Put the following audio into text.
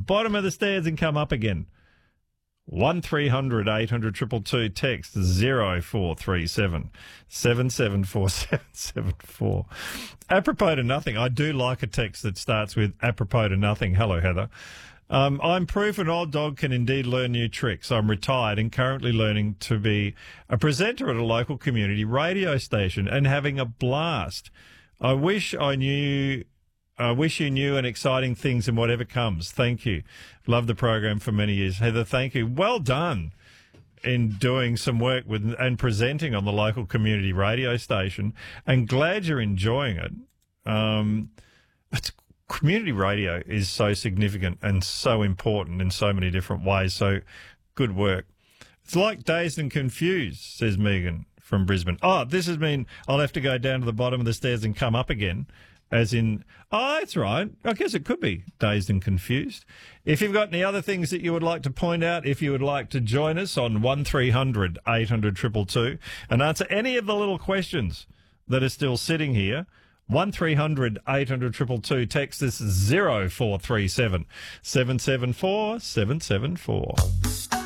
bottom of the stairs and come up again. 1300 800 222, text 0437 774 774. Apropos to nothing. I do like a text that starts with apropos to nothing. Hello, Heather. I'm proof an old dog can indeed learn new tricks. I'm retired and currently learning to be a presenter at a local community radio station and having a blast. I wish you knew and exciting things in whatever comes. Thank you. Love the program for many years. Heather, thank you. Well done in doing some work with and presenting on the local community radio station, and glad you're enjoying it. Community radio is so significant and so important in so many different ways. So good work. It's like Dazed and Confused, says Megan from Brisbane. Oh, this has been, I'll have to go down to the bottom of the stairs and come up again. As in, oh, that's right. I guess it could be Dazed and Confused. If you've got any other things that you would like to point out, if you would like to join us on 1300 800 222 and answer any of the little questions that are still sitting here, 1300 800 222, text this 0437 774 774.